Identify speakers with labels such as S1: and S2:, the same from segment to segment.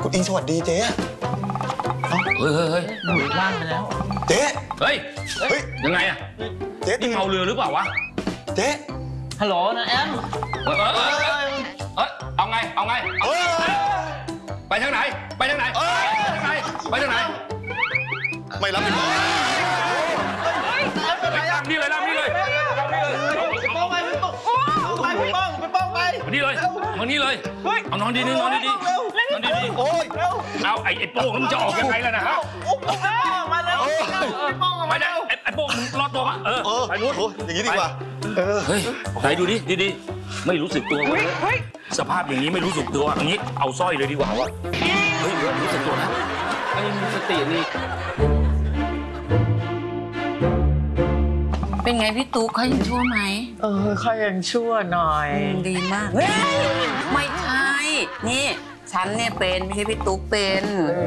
S1: คุณอิงสวัสดีเจ๊
S2: เฮ้ย
S3: หลุดล่างไปแล้ว
S1: เจ๊
S2: เฮ้ยยังไงอะ
S1: เจ๊
S2: นี่เมาเรือหรือเปล่าวะ
S1: เจ๊
S3: ฮัลโหลนะแอม
S2: เอาไงไปทางไหนไปทางไหน
S1: ไม่รับผิดชอบ
S2: ไปทางนี้เลย
S3: ไปป้องไป
S2: มานี่เลยเอานอนดีโอ้ยเอาไอ้โป้งแล้วมึงจะออกยังไงล่ะนะฮะ
S3: มาแล้ว
S2: ไม่ได้ไอ้โป้งมึงรอดตัวมาไปนู้น
S1: อย่างนี้ดีกว่า
S2: เฮ้ยไหนดูดิดีไม่รู้สึกตัวเลยสภาพอย่างนี้ไม่รู้สึกตัวอย่างนี้เอาสร้อยเลยดีกว่าวะเฮ้ยรู้สึกตัวนะ
S3: ไอ้มีสตินี่
S4: เป็นไงพี่ตุ๊กเขายังชั่วไหม
S3: เขายังชั่วหน่อย
S4: ดีมากไม่ใช่นี่ฉันเนี่ยเป็นไม่ใช่พี่ตุ๊กเป็น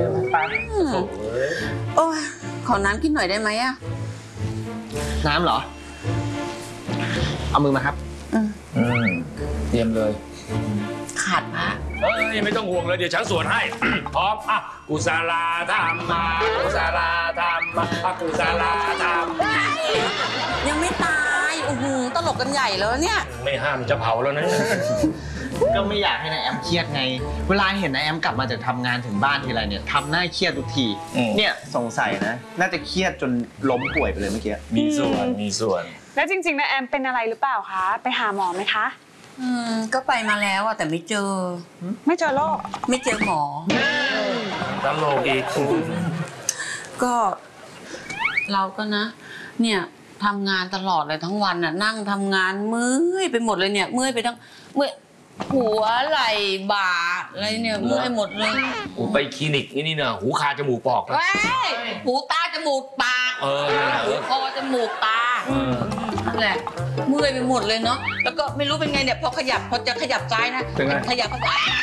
S4: โอ้ยขอน้ำกินหน่อยได้ไหมอะ
S3: น้ำเหรอเอามือมาครับเตรียมเลย
S4: ขาดพระ
S2: ไม่ต้องห่วงเลยเดี๋ยวฉันสวนให้พร้อมอ่ะกุศลธรรมะกุศลธรรมะกุศลธรรม
S4: ยังไม่ตายโอ้โหตลกกันใหญ่แล้วเนี่ย
S2: ไม่ห้ามจะเผาแล้วนะ
S3: ก็ไม่อยากให้นายแอมเครียดไงเวลาเห็นนายแอมกลับมาจากทำงานถึงบ้านทีไรเนี่ยทำหน้าเครียดทุกทีเนี่ยสงสัยนะน่าจะเครียดจนล้มป่วยไปเลยเมื่อกี้
S2: มีส่วน
S5: แล้วจริงๆนะแอมเป็นอะไรหรือเปล่าคะไปหาหมอไหมคะ
S4: ก็ไปมาแล้วอะแต่ไม่เจอ
S5: โรค
S4: ไม่เจอหมอ
S2: ตลกอีก
S4: ก็เราก็นะเนี่ยทำงานตลอดเลยทั้งวันน่ะนั่งทำงานเมื่อยไปหมดเลยเนี่ยเมื่อยไปทั้งเมื่อยหัวไหล่บ่าอะไรเนี่ยเมื่อยหมดเลย
S2: ไปคลินิกนี่นะหูคาจมูกปอก
S4: หูตาจมูกปากหูคอจมูกตานั่นแหละเมื่อยไปหมดเลยเนาะแล้วก็ไม่รู้เป็นไงเนี่ยพอจะขยับซ้ายนะขยับซ้าย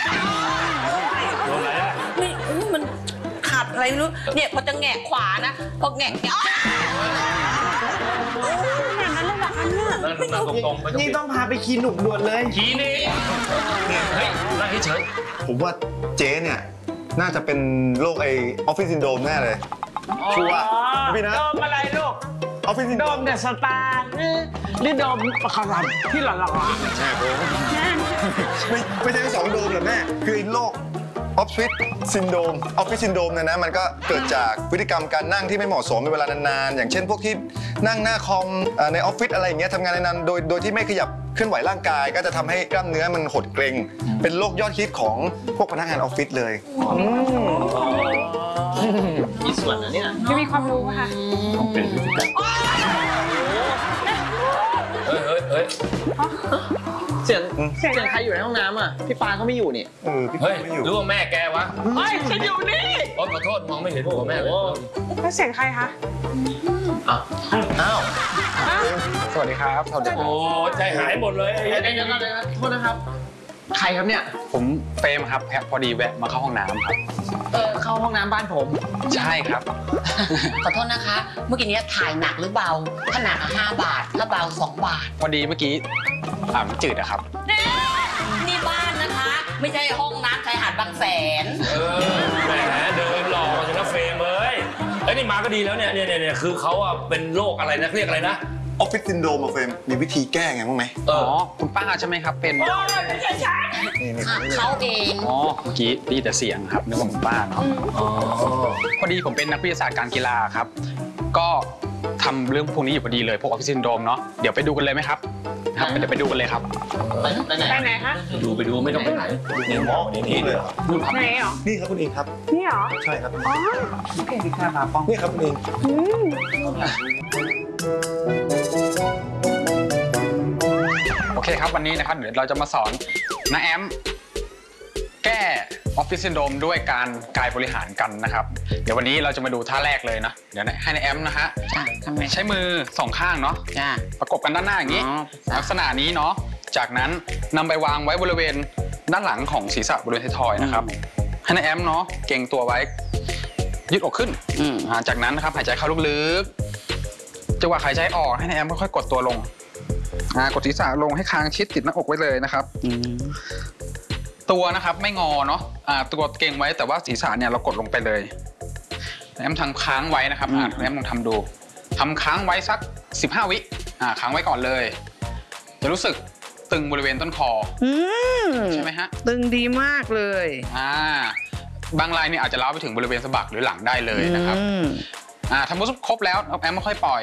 S4: มันขัดอะไรไม่รู้เนี่ยพอจะแงะขวานะพอแงะ
S3: นี่ต้องพาไปคลินิกด่วนเลย
S2: คลินิกเฮ้ยนั่งเฉย
S1: ผมว่าเจ๊เนี่ยน่าจะเป็นโรคไอออฟฟิศซินโดรมแน่เลยชัวร์พี่นะ
S3: โดมอะไรลูก
S1: ออฟฟิศซินโดรม
S3: เนี่ยสตาร์นี่โดมประคำที่หล่อ
S1: ๆใช่ผมไม่ใช่2โดมหรอกแม่คือโรคออฟฟิศซินโดรมเนี่ยนะมันก็เกิดจากพฤติกรรมการนั่งที่ไม่เหมาะสมในเวลานานๆอย่างเช่นพวกที่นั่งหน้าคอมในออฟฟิศอะไรอย่างเงี้ยทำงานนานๆโดยที่ไม่ขยับเคลื่อนไหวร่างกายก็จะทำให้กล้ามเนื้อมันหดเกร็งเป็นโรคยอดฮิตของพวกพนักงานออฟฟิศเลย
S3: มีส่วนนะเนี่ย
S5: ไม่มีความรู้ค่ะ
S1: เป็นพฤติกรรม
S2: เฮ้ย
S3: เสียงใครอยู่ในห้องน้ำอ่ะพี่ปาเขาไม่อยู่นี่
S1: พี่ปาไม่อยู่
S2: รู้ว่าแม่แกวะ
S3: ไม่ฉันอยู่นี่
S2: ขอโทษมองไม่เห็นหัวแม่เลย
S5: แล้วเสียงใครคะ
S3: อ้าวสวัสดีครับ
S2: โอ้ใจหายหมดเลย
S3: เดี๋ยวก่อนเลยนะโทษนะครับใครครับเนี่ย
S6: ผมเฟรมครับพอดีแวะมาเข้าห้องน้ำครับ
S3: เข้าห้องน้ำบ้านผม
S6: ใช่ครับ
S4: ขอโทษนะคะเมื่อกี้นี้ถ่ายหนักหรือเบาถ้าหนัก5 บาทถ้าเบา2 บาท
S6: พอดีเมื่อกี้จืดอะครับ
S4: นี่บ้านนะคะไม่ใช่ห้องน้ำชายหาดบางแสน
S2: แหมเดินหล่อจังนะเฟรมเอ้ยนี่มาก็ดีแล้วเนี่ยคือเขาอะเป็นโรคอะไรนะเรียกอะไรนะ
S1: ออฟฟิศซินโดรมเฟรมมีวิธีแก้ไงบ้างไหม
S6: คุณป้าใช่ไหมครับเป็น
S4: เขาเอง
S6: เมื่อกี้ได้ยินแต่เสียงครับนึกว่าคุณป้าเนาะพอดีผมเป็นนักวิทยาศาสตร์การกีฬาครับก็ทำเรื่องพวกนี้อยู่พอดีเลยพวกออฟฟิศซินโดรมเนาะเดี๋ยวไปดูกันเลยไหมครับเดี๋ยวไปดูกันเลยครับ
S5: ไปไหนคะ
S2: ไปดูไม่ต้องไปไหนนี่หมอนี่เลย
S5: ไหนเหรอ
S1: นี่ครับคุณเองครับ
S5: นี่เหรอ
S1: ใช่ครับ
S5: อ๋อ
S3: เก่งที่ข้ามาป้อง
S1: นี่ครับคุณเอง
S6: โอเคครับวันนี้นะครับเดี๋ยวเราจะมาสอนน้าแอมแก้ออฟฟิศซินโดรมด้วยการกายบริหารกันนะครับเดี๋ยววันนี้เราจะมาดูท่าแรกเลยนะเดี๋ยวให้น้าแอมนะฮะใช้มือ2 ข้างเนาะประกบกันด้านหน้าอย่างนี้ลักษณะนี้เนาะจากนั้นนำไปวางไว้บริเวณด้านหลังของศีรษะบริเวณไททอยด์นะครับให้น้าแอมเนาะเกรงตัวไว้ยืดอกขึ้นจากนั้นนะครับหายใจเข้าลึกๆจังหวะหายใจออกให้น้าแอมค่อยๆกดตัวลงกดศีรษะลงให้คางชิดติดหน้าอกไว้เลยนะครับตัวนะครับไม่งอเนาะตัวเก่งไว้แต่ว่าศีรษะเนี่ยเรากดลงไปเลยแอมทำค้างไว้นะครับแอมลองทำดูทำค้างไว้สัก15 วิค้างไว้ก่อนเลยจะรู้สึกตึงบริเวณต้นคอใช่ไหมฮะ
S4: ตึงดีมากเลย
S6: บางรายเนี่ยอาจจะล้าวไปถึงบริเวณสะบักหรือหลังได้เลยนะครับทำครบแล้วแอมไม่ค่อยปล่อย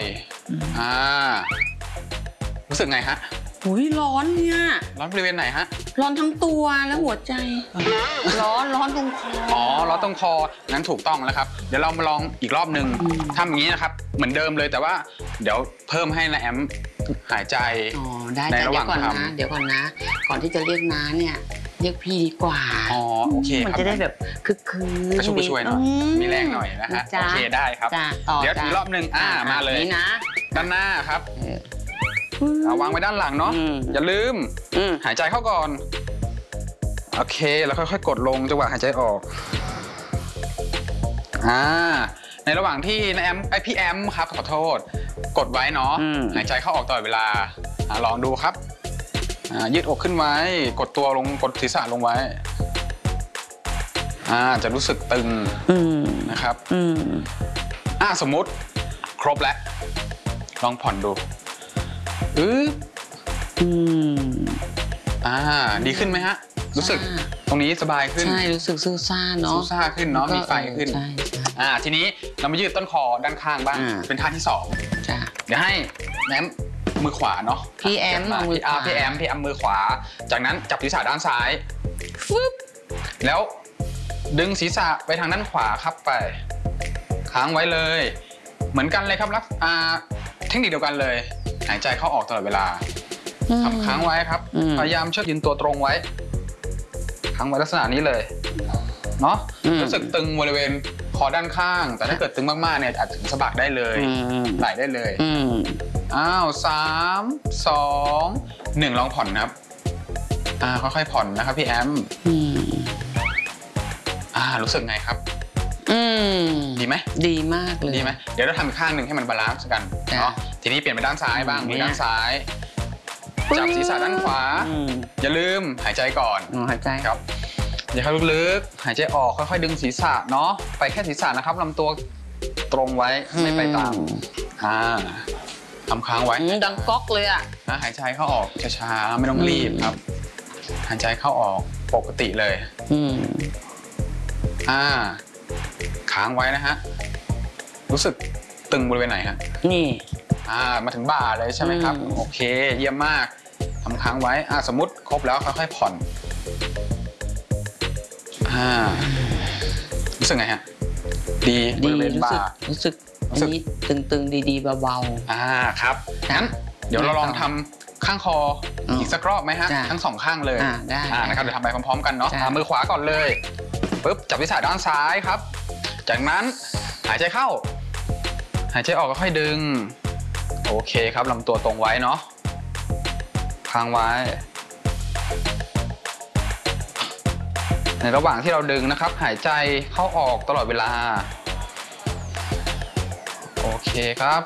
S6: รู้สึกไงฮะ
S4: อุ้ยร้อนเนี่ย
S6: ร้อนบริเวณไหนฮะ
S4: ร้อนทั้งตัวแล้วหัวใจร้อนตรงคอ
S6: ร้อนตรงคองั้นถูกต้องแล้วครับเดี๋ยวเรามาลองอีกรอบหนึ่งทำอย่างนี้นะครับเหมือนเดิมเลยแต่ว่าเดี๋ยวเพิ่มให้นะแอมหายใจในระหว่างทำ
S4: เดี๋ยวก่อนนะก่อนที่จะเรียกน้าเนี่ยเรียกพี่ดีกว่า
S6: โอเค
S4: มันจะได้แบบคึกคืน
S6: กระชุ่มกระชวยหน่อยมีแรงหน่อยนะฮะโอเคได้ครับเดี๋ยวอีกรอบหนึ่งมาเลย
S4: นี่นะ
S6: ด้านหน้าครับเอาวางไว้ด้านหลังเนาะอย่าลืมหายใจเข้าก่อนโอเคแล้วค่อยๆกดลงจังหวะหายใจออกในระหว่างที่นะพี่แอมครับขอโทษกดไว้เนาะหายใจเข้าออกตลอดเวลาลองดูครับยืดอกขึ้นไว้กดตัวลงกดศีรษะลงไว้จะรู้สึกตึงนะครับสมมุติครบแล้วลองผ่อนดูดีขึ้นไหมฮะรู้สึกตรงนี้สบายขึ้น
S4: ใช่รู้สึกซื่อซ่าเนาะ
S6: ซื่อซ่าขึ้นเนาะมีไฟขึ้นทีนี้เรามายืดต้นคอด้านข้างบ้างเป็นท่าที่2เดี๋ยวให้แอมมือขวาเนาะ
S4: พี่แอมมือขวา
S6: พี่แอมมือขวาจากนั้นจับศีรษะด้านซ้ายแล้วดึงศีรษะไปทางด้านขวาครับไปค้างไว้เลยเหมือนกันเลยครับเทคนิคเดียวกันเลยหายใจเข้าออกตลอดเวลาทำค้างไว้ครับพยายามเชือกยืนตัวตรงไว้ค้างไว้ลักษณะนี้เลยเนาะรู้สึกตึงบริเวณคอด้านข้างแต่ถ้าเกิดตึงมากๆเนี่ยอาจถึงสะบักได้เลยไหลได้เลย3 2 1ลองผ่อนครับค่อยๆผ่อนนะครับพี่แอมรู้สึกไงครับดีไหม
S4: ดีมากเลย
S6: ดีไหมเดี๋ยวเราทำอีกข้างหนึ่งให้มันบาลานซ์กันเนาะทีนี้เปลี่ยนไปด้านซ้ายบ้างมือด้านซ้ายจับศีรษะด้านขวาอย่าลืมหายใจก่อน
S4: หายใจ
S6: ครับอย่าเข้าลึกๆหายใจออกค่อยๆดึงศีรษะเนาะไปแค่ศีรษะนะครับลำตัวตรงไว้ไม่ไปตามทำค้างไว้
S4: ดังก๊อกเลย
S6: หายใจเข้าออกช้าๆไม่ต้องรีบครับหายใจเข้าออกปกติเลยค้างไว้นะฮะรู้สึกตึงบริเวณไหนฮะ
S4: นี่
S6: มาถึงบ่าเลยใช่ไหมครับโอเคเยี่ยมมากทำค้างไว้สมมุติครบแล้วค่อยๆผ่อนรู้สึกไงฮะดีบริเวณบ่า
S4: รู้สึกอันนี้ตึงๆดีๆเบา
S6: ๆครับงั้นเดี๋ยวเราลองทำข้างคออีกสักรอบไหมฮะทั้ง2ข้างเลย
S4: ได้
S6: นะครับเดี๋ยวทำไปพร้อมๆกันเนาะมือขวาก่อนเลยปุ๊บจับศีรษะด้านซ้ายครับจากนั้นหายใจเข้าหายใจออกก็ค่อยดึงโอเคครับลำตัวตรงไว้เนาะค้างไว้ในระหว่างที่เราดึงนะครับหายใจเข้าออกตลอดเวลาโอเคครับ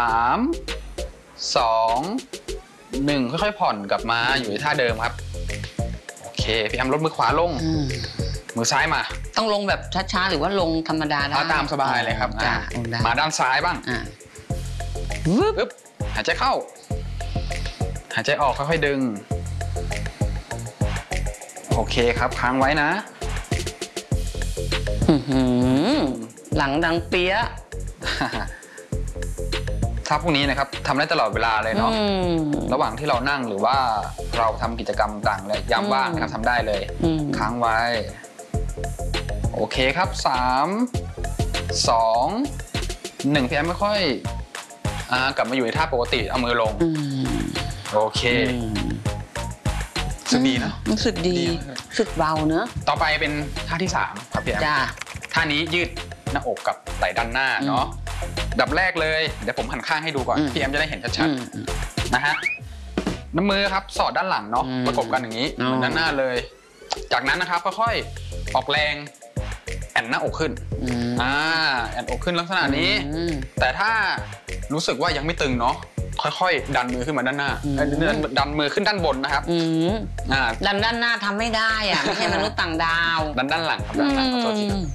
S6: 3 2 1ค่อยๆผ่อนกลับมาอยู่ในท่าเดิมครับโอเคพี่แอมลดมือขวาลงมือซ้ายมา
S4: ต้องลงแบบช้าๆหรือว่าลงธรรมดาได้
S6: ตามสบายเลยครับมาด้านซ้ายบ้างปึ๊บหายใจเข้าหายใจออกค่อยๆดึงโอเคครับค้างไว้นะ
S4: หลังดังเปี๊ยะ
S6: ถ้าพวกนี้นะครับทำได้ตลอดเวลาเลยเนาะระหว่างที่เรานั่งหรือว่าเราทำกิจกรรมต่างเลยยามว่างนะครับทำได้เลยค้างไว้โอเคครับ3 2 1พี่แอมค่อยๆกลับมาอยู่ในท่าปกติเอามือลงโอเครู้สึกดีเนาะ
S4: รู้สึกดีรู้สึกเบาเนอะ
S6: ต่อไปเป็นท่าที่3ครับพี่แอมท่านี้ยืดหน้าอกกับไหล่ด้านหน้าเนาะดับแรกเลยเดี๋ยวผมหันข้างให้ดูก่อนพี่แอมจะได้เห็นชัดๆนะฮะน้ำมือครับสอดด้านหลังเนาะประกบกันอย่างนี้เหมือนด้านหน้าเลยจากนั้นนะครับค่อยๆออกแรงแอนหน้าอกขึ้นแอนอกขึ้นลักษณะนี้แต่ถ้ารู้สึกว่ายังไม่ตึงเนาะค่อยๆ ดันมือขึ้นมาด้านหน้าดันมือขึ้นด้านบนนะครับ
S4: ดันด้านหน้าทำไม่ได้อ่ะไม่ใช่มนุษย์ต่างดาว
S6: ดันด้านหลังครับด้านหลังขอโทษทีครับ